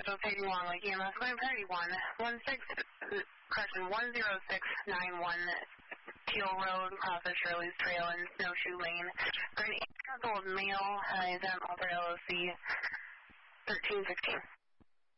schedule taking long, like EMS going priority 10691 Teal Road, across of Shirley's Trail and Snowshoe Lane. For an 8-year-old male, is at Alter LLC, 1316.